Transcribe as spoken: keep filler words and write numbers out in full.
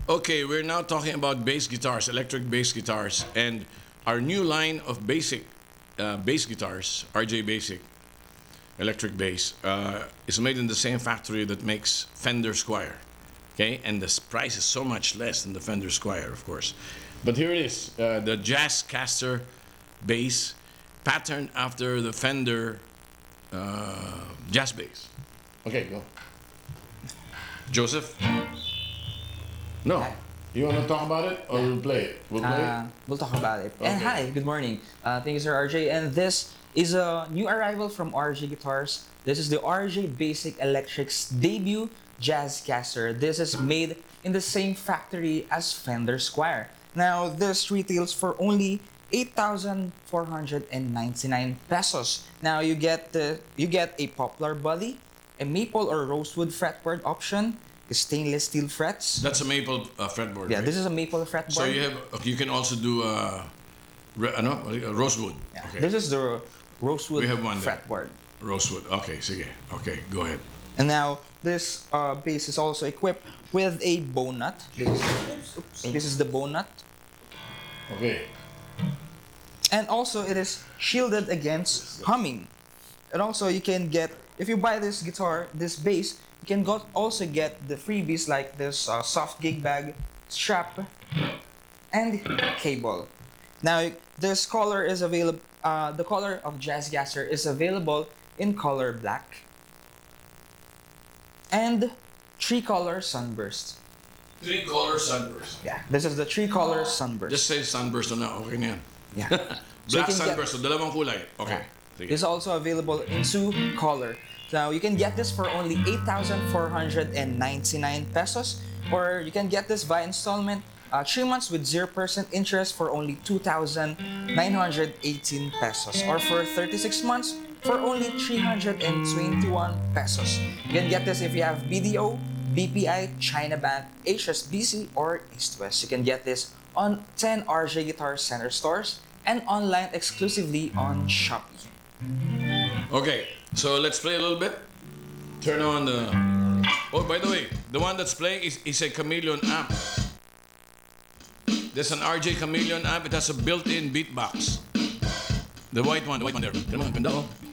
Okay, we're now talking about bass guitars, electric bass guitars, and our new line of basic uh, bass guitars, R J Basic electric bass, uh, is made in the same factory that makes Fender Squire. Okay, and the s- price is so much less than the Fender Squire, of course. But here it is, uh, the Jazzcaster bass, patterned after the Fender uh, jazz bass. Okay, go. Joseph? No. You want to talk about it or we'll play it? We'll play Uh, we'll talk about it. And Okay. hi, good morning. Uh, thank you, Sir R J. And this is a new arrival from R J Guitars. This is the R J Basic Electric's debut Jazzcaster. This is made in the same factory as Fender Squire. Now, this retails for only eight thousand four hundred ninety-nine pesos. Now, you get the you get a poplar body, a maple or rosewood fretboard option, stainless steel frets. That's a maple uh, fretboard. Yeah, right? this is a maple fretboard. So you have okay, you can also do uh, re, ano, uh, rosewood. Yeah. Okay. This is the rosewood We have one there. fretboard. Rosewood. Okay, sige. Okay, go ahead. And now this uh, bass is also equipped with a bone nut. This is, oops, this is the bone nut. Okay. And also it is shielded against humming. And also you can get, if you buy this guitar, this bass, you can got, also get the freebies like this uh, soft gig bag, strap, and cable. Now this color is available, uh, the color of Jazzcaster is available in color black and three color sunburst. Three color sunburst. Yeah, this is the three color sunburst. Just say sunburst na okay na yan. yeah. So you Black can get- sunburst, so dalawang kulay. Okay. Sige. It's also available in two color. Now you can get this for only eight thousand four hundred ninety-nine pesos, or you can get this by installment, uh, three months with zero percent interest for only two thousand nine hundred eighteen pesos, or for thirty-six months for only three hundred twenty-one pesos. You can get this if you have B D O, B P I, China Bank, H S B C, or East West. You can get this on ten R J Guitar Center stores and online exclusively on Shopee. Okay, so let's play a little bit. Turn on the. Oh, by the way, the one that's playing is, is a Chameleon amp. There's an R J Chameleon amp. It has a built-in beatbox. The white one, the white one there. Come on, ganda oh.